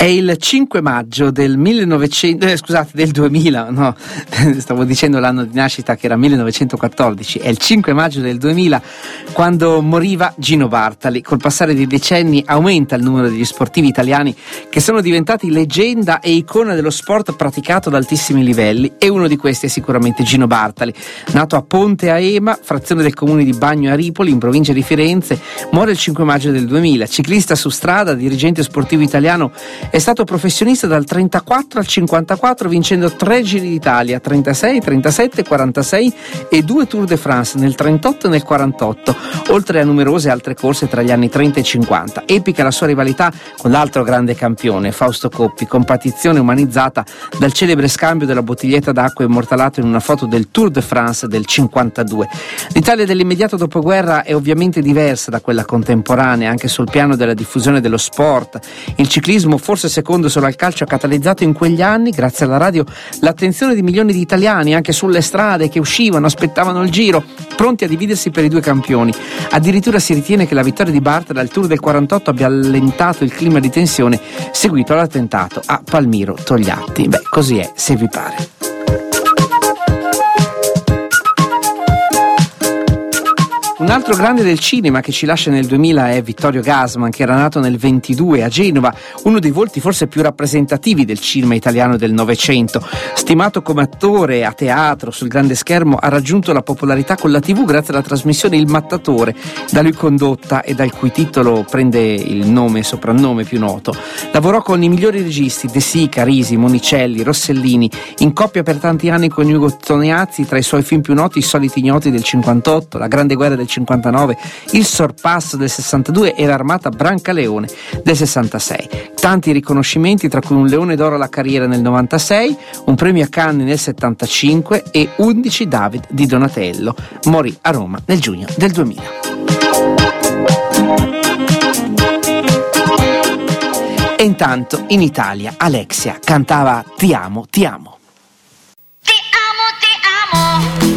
È il 5 maggio del 2000, no, stavo dicendo l'anno di nascita che era 1914, è il 5 maggio del 2000 quando moriva Gino Bartali. Col passare dei decenni aumenta il numero degli sportivi italiani che sono diventati leggenda e icona dello sport praticato ad altissimi livelli, e uno di questi è sicuramente Gino Bartali. Nato a Ponte a Ema, frazione del comune di Bagno a Ripoli, in provincia di Firenze, muore il 5 maggio del 2000. Ciclista su strada, dirigente sportivo italiano, è stato professionista dal 34 al 54, vincendo 3 Giri d'Italia, 36, 37, 46 e 2 Tour de France nel 38 e nel 48, oltre a numerose altre corse tra gli anni 30 e 50. Epica la sua rivalità con l'altro grande campione, Fausto Coppi, compatizione umanizzata dal celebre scambio della bottiglietta d'acqua immortalato in una foto del Tour de France del 52. L'Italia dell'immediato dopoguerra è ovviamente diversa da quella contemporanea, anche sul piano della diffusione dello sport. Il ciclismo, forse secondo solo al calcio, ha catalizzato in quegli anni, grazie alla radio, l'attenzione di milioni di italiani anche sulle strade, che uscivano, aspettavano il giro, pronti a dividersi per i due campioni. Addirittura si ritiene che la vittoria di Bartali al Tour del 48 abbia allentato il clima di tensione seguito all'attentato a Palmiro Togliatti. Beh, così è, se vi pare. Un altro grande del cinema che ci lascia nel 2000 è Vittorio Gassman, che era nato nel 22 a Genova, uno dei volti forse più rappresentativi del cinema italiano del Novecento. Stimato come attore a teatro, sul grande schermo, ha raggiunto la popolarità con la TV grazie alla trasmissione Il Mattatore, da lui condotta e dal cui titolo prende il nome e soprannome più noto. Lavorò con i migliori registi, De Sica, Risi, Monicelli, Rossellini, in coppia per tanti anni con Ugo Tognazzi. Tra i suoi film più noti I Soliti Ignoti del 58, La Grande Guerra del 59, Il Sorpasso del 62 e L'Armata Brancaleone del 66. Tanti riconoscimenti, tra cui un Leone d'Oro alla carriera nel 96, un premio a Cannes nel 75 e 11 David di Donatello. Morì a Roma nel giugno del 2000. E intanto in Italia Alexia cantava Ti amo, ti amo. Ti amo, ti amo.